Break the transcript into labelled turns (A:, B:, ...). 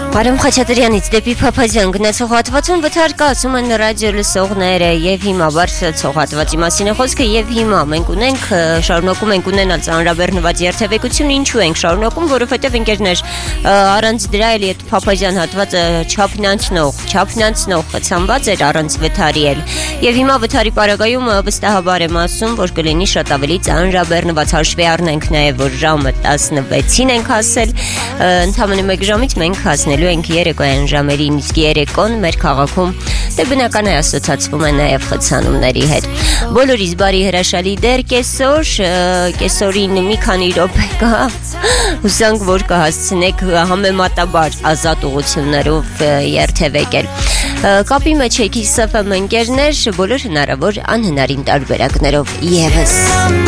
A: Արամ Խաչատրյանից դեպի Փափազյան գնացող հատվածում վթարկ ասում են ռադիո լսողները եւ հիմա բարձրացող հատվածի մասին է խոսքը եւ հիմա մենք ունենք շարունակում ենք ունենալ ծանրաբեռնված երթևեկություն ինչու ենք շարունակում որովհետեւ ընկերներ առանց դրա էլի այդ Փափազյան հատվածը չափնանցնող ցամբած էր առանց վթարի էլ եւ հիմա վթարի պարագայում վստահաբար եմ ասում որ կլինի շատ ավելի ծանրաբեռնված հաշվի առնենք նաեւ որ ժամը 16-ին ենք հասել ընդամենը 1 ժամից մենք հասնելու ենք երեկոյան ժամերին իսկ երեկոն մեր քաղաքում դե բնական է ասոցացվում է նաև խցանումների հետ բոլորիս բարի հրաշալի դեր կեսօրին մի քանի րոպե կա հուսանք որ կհասցնեք համեմատաբար ազատ ուղղություններով երթևեկել կապի մեջ եք Kiss FM ընկերներ բոլոր հնարավոր անհնարին տարբերակներով եւս